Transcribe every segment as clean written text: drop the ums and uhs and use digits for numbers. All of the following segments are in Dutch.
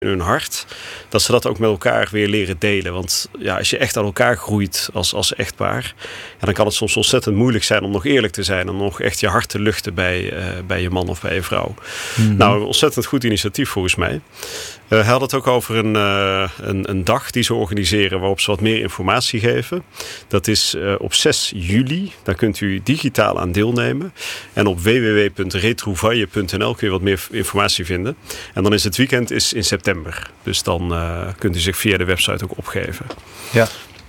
in hun hart, dat ze dat ook met elkaar weer leren delen. Want ja, als je echt aan elkaar groeit als echtpaar, dan kan het soms ontzettend moeilijk zijn om nog eerlijk te zijn, om nog echt je hart te luchten bij je man of bij je vrouw. Mm-hmm. Nou, een ontzettend goed initiatief volgens mij. Hij had het ook over een dag die ze organiseren waarop ze wat meer informatie geven. Dat is op 6 juli. Daar kunt u digitaal aan deelnemen. En op www.retrouvaille.nl kun je wat meer informatie vinden. En dan is het weekend in september. Dus dan kunt u zich via de website ook opgeven. Ja.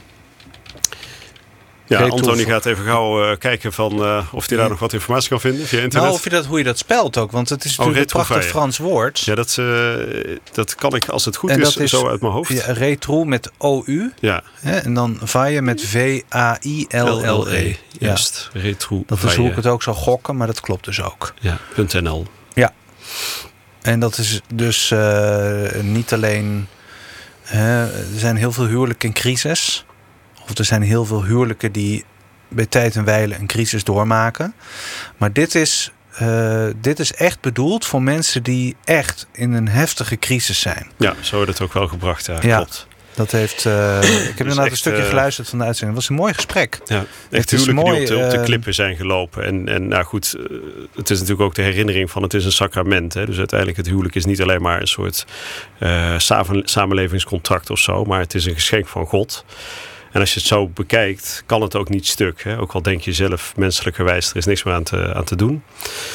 Ja, Antoni gaat even gauw kijken of hij daar nog wat informatie kan vinden via internet. Nou, hoe je dat spelt ook, want het is natuurlijk een prachtig Frans woord. Ja, dat kan ik als het goed is zo uit mijn hoofd. Ja, retrou met O-U. Ja. En dan vaille met V-A-I-L-L-E. Juist, ja. retrou. Dat is hoe ik het ook zou gokken, maar dat klopt dus ook. Ja, .nl. Ja. En dat is dus niet alleen... er zijn heel veel huwelijken in crisis. Of er zijn heel veel huwelijken die bij tijd en wijle een crisis doormaken. Maar dit is echt bedoeld voor mensen die echt in een heftige crisis zijn. Ja, zo wordt het ook wel gebracht. Ja, klopt. Dat heeft, ik heb inderdaad een stukje geluisterd van de uitzending. Het was een mooi gesprek. Ja, echt huwelijken die op de klippen zijn gelopen. En nou goed, het is natuurlijk ook de herinnering van het is een sacrament. Hè? Dus uiteindelijk het huwelijk is niet alleen maar een soort samenlevingscontract of zo. Maar het is een geschenk van God. En als je het zo bekijkt, kan het ook niet stuk. Hè? Ook al denk je zelf menselijkerwijs, er is niks meer aan te doen.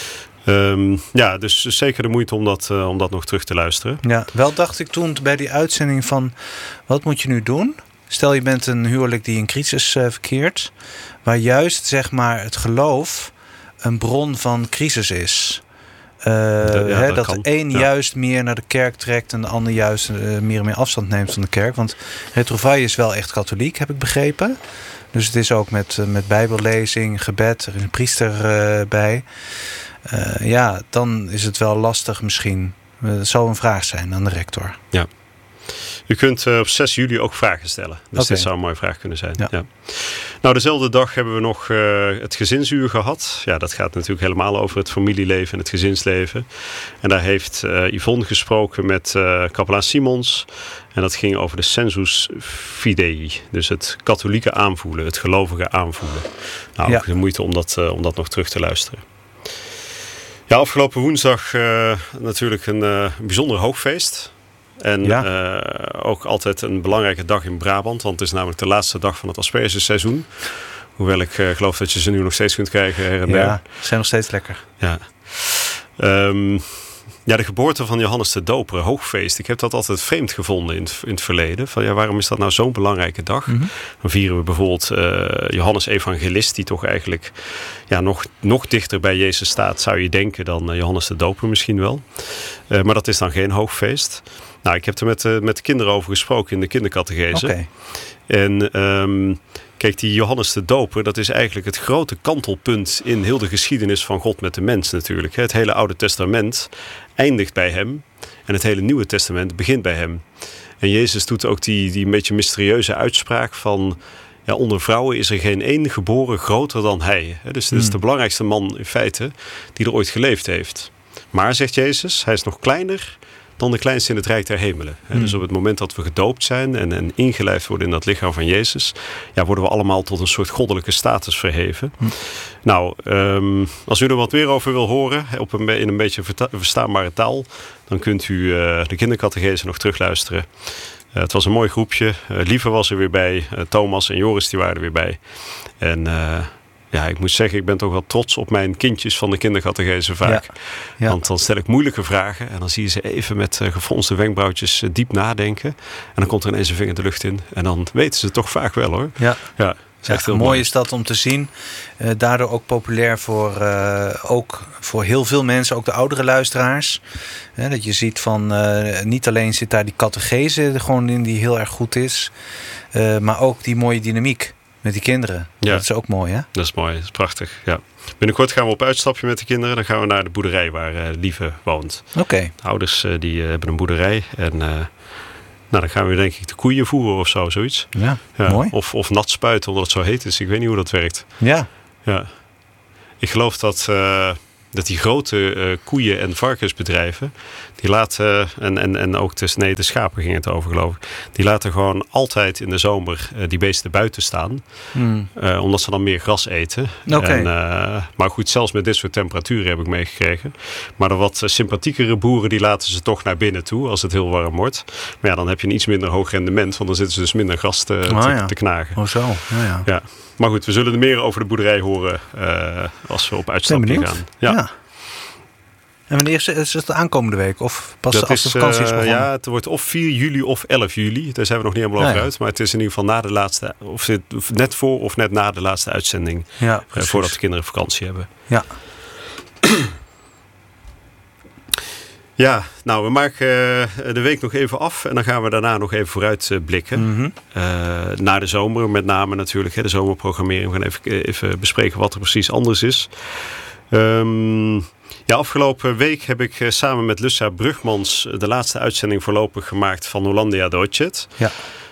Dus zeker de moeite om dat nog terug te luisteren. Ja, wel dacht ik toen bij die uitzending van... wat moet je nu doen? Stel je bent een huwelijk die in crisis verkeert... waar juist zeg maar het geloof een bron van crisis is... dat de een juist meer naar de kerk trekt... en de ander juist meer en meer afstand neemt van de kerk. Want Retrouvaille is wel echt katholiek, heb ik begrepen. Dus het is ook met bijbellezing, gebed, er is een priester bij. Dan is het wel lastig misschien. Het zou een vraag zijn aan de rector. Ja. U kunt op 6 juli ook vragen stellen. Dus dit zou een mooie vraag kunnen zijn. Ja. Ja. Nou, dezelfde dag hebben we nog het gezinsuur gehad. Ja, dat gaat natuurlijk helemaal over het familieleven en het gezinsleven. En daar heeft Yvonne gesproken met kapelaan Simons. En dat ging over de sensus fidei. Dus het katholieke aanvoelen, het gelovige aanvoelen. Nou, ook de moeite om dat nog terug te luisteren. Ja, afgelopen woensdag natuurlijk een bijzonder hoogfeest. En ook altijd een belangrijke dag in Brabant. Want het is namelijk de laatste dag van het aspergeseizoen. Hoewel ik geloof dat je ze nu nog steeds kunt krijgen her en der. Ja, ze zijn nog steeds lekker. Ja. De geboorte van Johannes de Doper, hoogfeest. Ik heb dat altijd vreemd gevonden in het verleden. Van, waarom is dat nou zo'n belangrijke dag? Mm-hmm. Dan vieren we bijvoorbeeld Johannes Evangelist... die toch eigenlijk nog dichter bij Jezus staat... zou je denken dan Johannes de Doper misschien wel. Maar dat is dan geen hoogfeest. Nou, ik heb er met de kinderen over gesproken in de kindercatechese. Okay. En... Kijk, die Johannes de Doper, dat is eigenlijk het grote kantelpunt in heel de geschiedenis van God met de mens natuurlijk. Het hele Oude Testament eindigt bij hem en het hele Nieuwe Testament begint bij hem. En Jezus doet ook die een beetje mysterieuze uitspraak van... Ja, onder vrouwen is er geen één geboren groter dan hij. Dus dit is de belangrijkste man in feite die er ooit geleefd heeft. Maar, zegt Jezus, hij is nog kleiner... dan de kleinste in het Rijk der Hemelen. Dus op het moment dat we gedoopt zijn en ingelijfd worden in dat lichaam van Jezus... worden we allemaal tot een soort goddelijke status verheven. Nou, als u er wat meer over wil horen, in een beetje verstaanbare taal... dan kunt u de kindercatechese nog terugluisteren. Het was een mooi groepje. Lieve was er weer bij. Thomas en Joris die waren er weer bij. En... ik moet zeggen, ik ben toch wel trots op mijn kindjes van de kindercatechese vaak. Ja. Want dan stel ik moeilijke vragen en dan zie je ze even met gefronste wenkbrauwtjes diep nadenken. En dan komt er ineens een vinger de lucht in. En dan weten ze het toch vaak wel, hoor. Ja. Is echt heel mooi is dat om te zien. Daardoor ook populair voor heel veel mensen, ook de oudere luisteraars. Dat je ziet van, niet alleen zit daar die catechese gewoon in die heel erg goed is. Maar ook die mooie dynamiek. Met die kinderen. Ja. Dat is ook mooi, hè? Dat is mooi, dat is prachtig, ja. Binnenkort gaan we op uitstapje met de kinderen. Dan gaan we naar de boerderij waar Lieve woont. Oké. De ouders die hebben een boerderij. En dan gaan we denk ik de koeien voeren of zoiets. Ja, mooi. Of nat spuiten, omdat het zo heet is. Ik weet niet hoe dat werkt. Ja. Ik geloof dat die grote koeien- en varkensbedrijven... Die laten, en ook de schapen ging het over, geloof ik. Die laten gewoon altijd in de zomer die beesten buiten staan. Omdat ze dan meer gras eten. Okay. Maar goed, zelfs met dit soort temperaturen heb ik meegekregen. Maar de wat sympathiekere boeren, die laten ze toch naar binnen toe als het heel warm wordt. Maar ja, dan heb je een iets minder hoog rendement. Want dan zitten ze dus minder gras te knagen. Oh zo, ja. Maar goed, we zullen er meer over de boerderij horen als we op uitstapje gaan. Ja. En wanneer is het de aankomende week? Of pas als de vakantie is begonnen? Ja, het wordt of 4 juli of 11 juli. Daar zijn we nog niet helemaal over uit. Maar het is in ieder geval na de laatste, of net voor of net na de laatste uitzending. Ja, voordat de kinderen vakantie hebben. Ja. Ja, nou, we maken de week nog even af. En dan gaan we daarna nog even vooruit blikken. Naar de zomer met name natuurlijk. De zomerprogrammering. We gaan even bespreken wat er precies anders is. Afgelopen week heb ik samen met Lucia Brugmans de laatste uitzending voorlopig gemaakt van Hollandia Deutschland. Ja.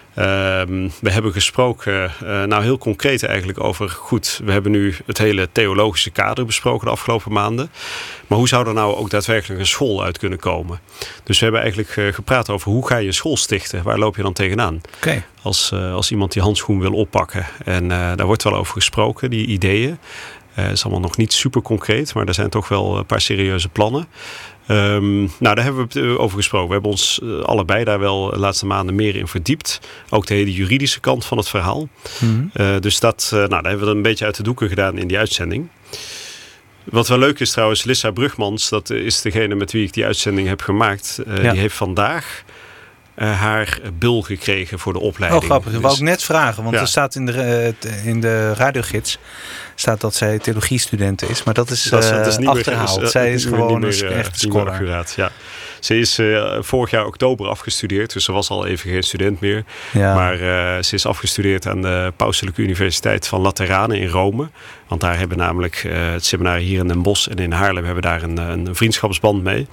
We hebben gesproken, heel concreet eigenlijk over, we hebben nu het hele theologische kader besproken de afgelopen maanden. Maar hoe zou er nou ook daadwerkelijk een school uit kunnen komen? Dus we hebben eigenlijk gepraat over hoe ga je een school stichten? Waar loop je dan tegenaan? Okay. Als iemand die handschoen wil oppakken. En daar wordt wel over gesproken, die ideeën. Het is allemaal nog niet super concreet, maar er zijn toch wel een paar serieuze plannen. Daar hebben we het over gesproken. We hebben ons allebei daar wel de laatste maanden meer in verdiept. Ook de hele juridische kant van het verhaal. Dus daar hebben we een beetje uit de doeken gedaan in die uitzending. Wat wel leuk is trouwens, Lissa Brugmans, dat is degene met wie ik die uitzending heb gemaakt. Die heeft vandaag haar bil gekregen voor de opleiding. Oh, grappig. Dat wou ik net vragen. Want er staat in de radiogids staat dat zij theologiestudenten is. Maar dat is niet achterhaald. Meer, zij is gewoon een echt scholar. Accuraat, ja. Ze is vorig jaar oktober afgestudeerd. Dus ze was al even geen student meer. Ja. Maar ze is afgestudeerd aan de Pauselijke Universiteit van Lateranen in Rome. Want daar hebben namelijk het seminar hier in Den Bosch en in Haarlem hebben daar een vriendschapsband mee.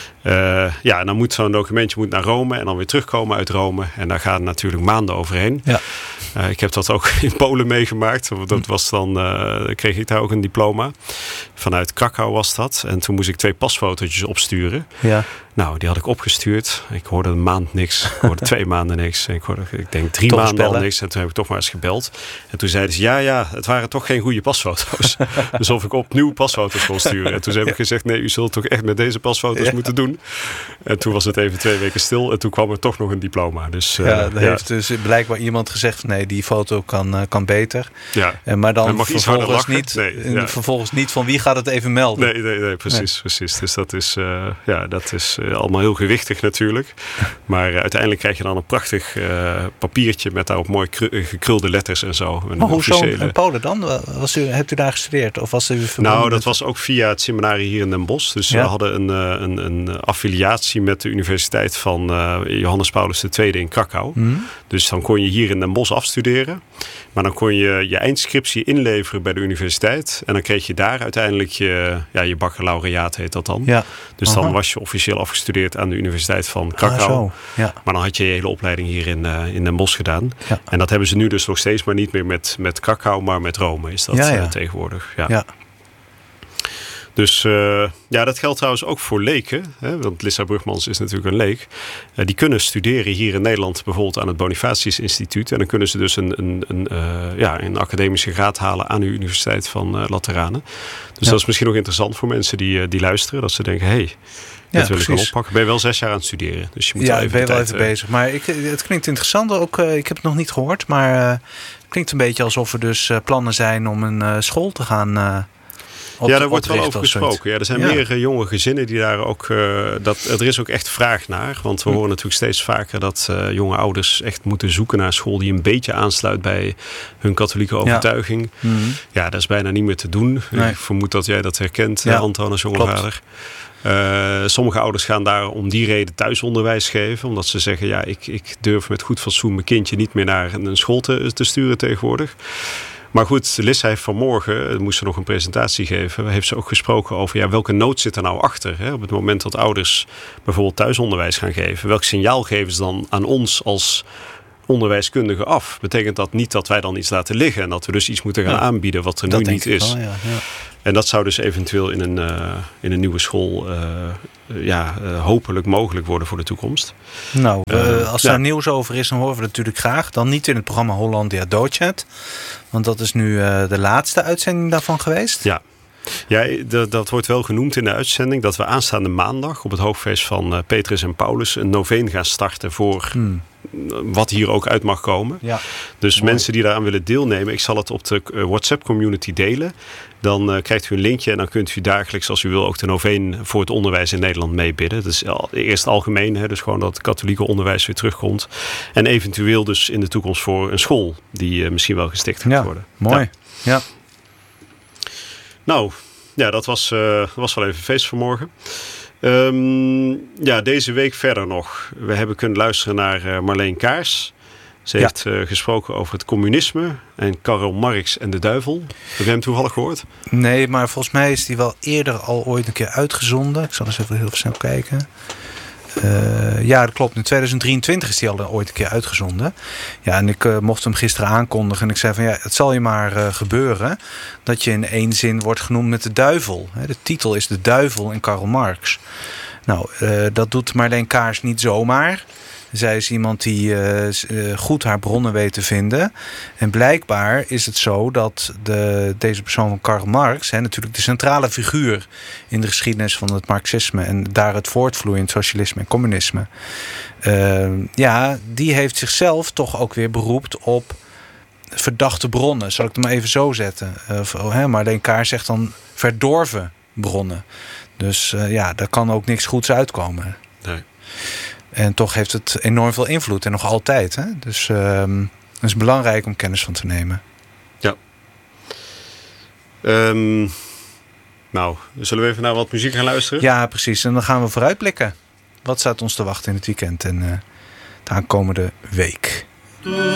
En dan moet zo'n documentje naar Rome en dan weer terugkomen uit Rome. En daar gaan natuurlijk maanden overheen. Ja. Ik heb dat ook in Polen meegemaakt. Dat was dan, kreeg ik daar ook een diploma. Vanuit Krakau was dat. En toen moest ik 2 pasfotootjes opsturen. Ja. Nou, die had ik opgestuurd. Ik hoorde een maand niks. Ik hoorde 2 maanden niks. En ik denk 3 toch maanden bellen. al niks. En toen heb ik toch maar eens gebeld. En toen zeiden ze, ja, het waren toch geen goede pasfoto's. Dus of ik opnieuw pasfoto's kon sturen. En toen heb ik gezegd, nee, u zult toch echt met deze pasfoto's moeten doen. En toen was het even 2 weken stil. En toen kwam er toch nog een diploma. Dus, heeft dus blijkbaar iemand gezegd, nee, die foto kan beter. Ja. Maar dan vervolgens niet van wie gaat het even melden. Nee, precies. Dus dat is allemaal heel gewichtig natuurlijk. Maar uiteindelijk krijg je dan een prachtig papiertje met daarop mooi gekrulde letters en zo. Maar hoezo in Polen dan? Hebt u daar gestudeerd? Of was u dat was ook via het seminarie hier in Den Bosch. Dus we hadden een affiliatie met de Universiteit van Johannes Paulus II in Krakau. Dus dan kon je hier in Den Bosch afstuderen. Maar dan kon je je eindscriptie inleveren bij de universiteit. En dan kreeg je daar uiteindelijk je baccalaureaat, heet dat dan. Ja. Dus dan was je officieel afgestudeerd aan de Universiteit van Krakau. Ja. Maar dan had je je hele opleiding hier in Den Bosch gedaan. Ja. En dat hebben ze nu dus nog steeds, maar niet meer met Krakau, maar met Rome is dat tegenwoordig. Ja. Dus dat geldt trouwens ook voor leken. Hè, want Lissa Brugmans is natuurlijk een leek. Die kunnen studeren hier in Nederland bijvoorbeeld aan het Bonifatius Instituut. En dan kunnen ze dus een academische graad halen aan de Universiteit van Lateranen. Dus dat is misschien nog interessant voor mensen die luisteren. Dat ze denken, dat wil ik wel oppakken. Ben je wel 6 jaar aan het studeren. Dus je moet ben je wel even bezig. Maar het klinkt interessant ook. Ik heb het nog niet gehoord. Maar het klinkt een beetje alsof er dus plannen zijn om een school te gaan daar wordt wel over gesproken. Ja, er zijn meer jonge gezinnen die daar ook... er is ook echt vraag naar. Want we horen natuurlijk steeds vaker dat jonge ouders echt moeten zoeken naar een school die een beetje aansluit bij hun katholieke overtuiging. Ja, dat is bijna niet meer te doen. Nee. Ik vermoed dat jij dat herkent, Anton, als jonge vader. Sommige ouders gaan daar om die reden thuisonderwijs geven. Omdat ze zeggen, ik durf met goed fatsoen mijn kindje niet meer naar een school te sturen tegenwoordig. Maar goed, Lissa heeft vanmorgen, moest ze nog een presentatie geven, heeft ze ook gesproken over welke nood zit er nou achter. Hè? Op het moment dat ouders bijvoorbeeld thuisonderwijs gaan geven, welk signaal geven ze dan aan ons als onderwijskundigen af. Betekent dat niet dat wij dan iets laten liggen en dat we dus iets moeten gaan aanbieden wat er nu niet is. Wel, ja. En dat zou dus eventueel in een nieuwe school hopelijk mogelijk worden voor de toekomst. Nou, als er nieuws over is, dan horen we het natuurlijk graag. Dan niet in het programma Hollandia Docet. Want dat is nu de laatste uitzending daarvan geweest. Ja, dat wordt wel genoemd in de uitzending. Dat we aanstaande maandag op het hoogfeest van Petrus en Paulus een noveen gaan starten voor wat hier ook uit mag komen. Ja. Dus mensen die daaraan willen deelnemen, ik zal het op de WhatsApp community delen. Dan krijgt u een linkje en dan kunt u dagelijks, als u wil, ook de noveen voor het onderwijs in Nederland meebidden. Dat is eerst algemeen, dus gewoon dat het katholieke onderwijs weer terugkomt. En eventueel dus in de toekomst voor een school die misschien wel gesticht gaat worden. Mooi. Ja. Nou, ja, dat was wel even feest vanmorgen. Deze week verder nog. We hebben kunnen luisteren naar Marleen Kaars. Ze heeft gesproken over het communisme en Karl Marx en de duivel. Heb je hem toevallig gehoord? Nee, maar volgens mij is die wel eerder al ooit een keer uitgezonden. Ik zal eens even heel snel kijken. Ja, dat klopt. In 2023 is die al ooit een keer uitgezonden. Ja, en ik mocht hem gisteren aankondigen. En ik zei van het zal je maar gebeuren dat je in één zin wordt genoemd met de duivel. De titel is De Duivel in Karl Marx. Nou, dat doet Marleen Kaars niet zomaar. Zij is iemand die goed haar bronnen weet te vinden. En blijkbaar is het zo dat deze persoon van Karl Marx, natuurlijk de centrale figuur in de geschiedenis van het Marxisme en daar het voortvloeiend socialisme en communisme, die heeft zichzelf toch ook weer beroept op verdachte bronnen. Zal ik het maar even zo zetten. Marleen Kaars zegt dan verdorven bronnen. Dus daar kan ook niks goeds uitkomen. Nee. En toch heeft het enorm veel invloed. En nog altijd. Hè? Dus het is belangrijk om kennis van te nemen. Ja. Nou, zullen we even naar wat muziek gaan luisteren? Ja, precies. En dan gaan we vooruitblikken. Wat staat ons te wachten in het weekend en de aankomende week?